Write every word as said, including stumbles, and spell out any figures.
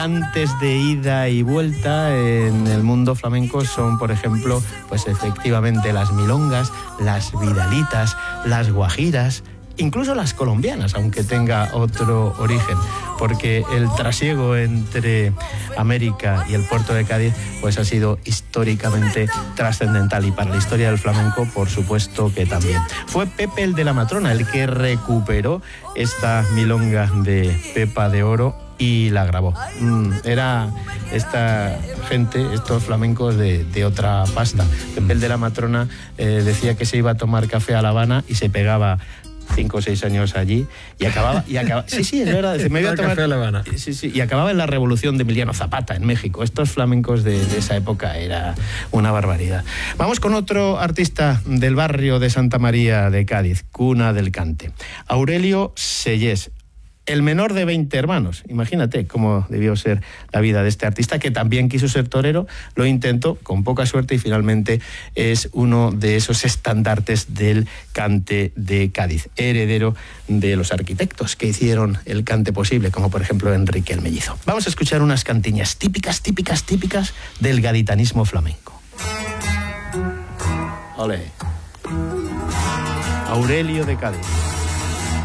Antes de ida y vuelta en el mundo flamenco son, por ejemplo, pues efectivamente las milongas, las vidalitas, las guajiras, incluso las colombianas, aunque tenga otro origen, porque el trasiego entre América y el puerto de Cádiz pues ha sido históricamente trascendental, y para la historia del flamenco, por supuesto que también. Fue Pepe el de la Matrona el que recuperó esta milonga de Pepa de Oro y la grabó. Mm, era esta gente, estos flamencos de, de otra pasta. Pepe el de la Matrona eh, decía que se iba a tomar café a La Habana y se pegaba cinco o seis años allí y acababa, y acababa sí, sí, es verdad, me iba a tomar café a La Habana. Sí, sí, y acababa en la revolución de Emiliano Zapata en México. Estos flamencos de, de esa época era una barbaridad. Vamos con otro artista del barrio de Santa María de Cádiz, cuna del cante, Aurelio Sellés. El menor de veinte hermanos. Imagínate cómo debió ser la vida de este artista, que también quiso ser torero, lo intentó con poca suerte y finalmente es uno de esos estandartes del cante de Cádiz, heredero de los arquitectos que hicieron el cante posible, como por ejemplo Enrique el Mellizo. Vamos a escuchar unas cantiñas típicas, típicas, típicas del gaditanismo flamenco. Olé. Aurelio de Cádiz.